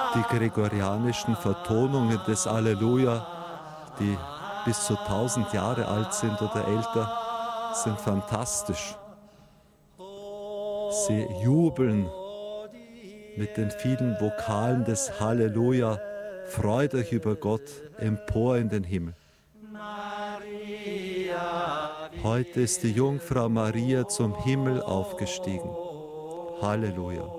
Die gregorianischen Vertonungen des Alleluia, die bis zu 1000 Jahre alt sind oder älter, sind fantastisch. Sie jubeln mit den vielen Vokalen des Halleluja. Freut euch über Gott empor in den Himmel. Heute ist die Jungfrau Maria zum Himmel aufgestiegen. Halleluja.